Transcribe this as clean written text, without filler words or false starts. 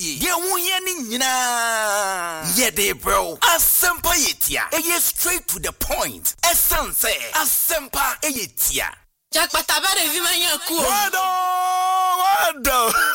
tie de ho hia ni nyina ye de bro Asempa yetia eye straight to the point essence Asempa eyetia Jack Patabare vi manya ku wado